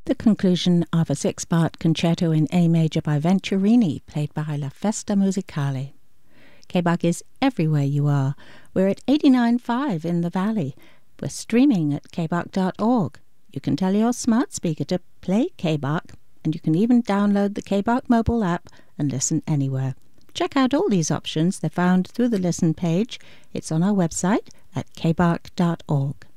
The conclusion of a 6-part concerto in A major by Venturini, played by La Festa Musicale. KBAQ is everywhere you are. We're at 89.5 in the Valley. We're streaming at kbaq.org. You can tell your smart speaker to play KBAQ, and you can even download the KBAQ mobile app and listen anywhere. Check out all these options. They're found through the Listen page. It's on our website at kbaq.org.